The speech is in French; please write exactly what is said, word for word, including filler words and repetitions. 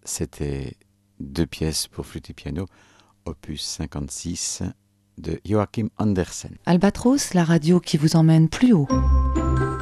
c'était deux pièces pour flûte et piano, opus cinquante-six de Joachim Andersen. Albatros, la radio qui vous emmène plus haut.